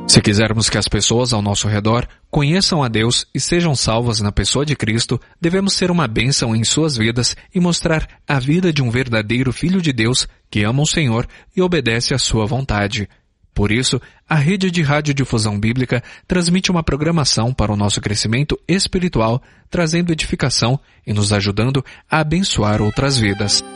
Se quisermos que as pessoas ao nosso redor conheçam a Deus e sejam salvas na pessoa de Cristo, devemos ser uma bênção em suas vidas e mostrar a vida de um verdadeiro Filho de Deus que ama o Senhor e obedece à sua vontade. Por isso, a Rede de Radiodifusão Bíblica transmite uma programação para o nosso crescimento espiritual, trazendo edificação e nos ajudando a abençoar outras vidas.